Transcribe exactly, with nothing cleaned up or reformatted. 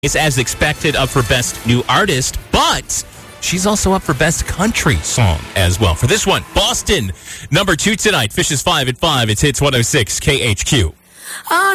is as expected up for Best New Artist, but she's also up for Best Country Song as well. For this one, Boston, number two tonight. Fishes five at five. It's Hits one oh six K H Q.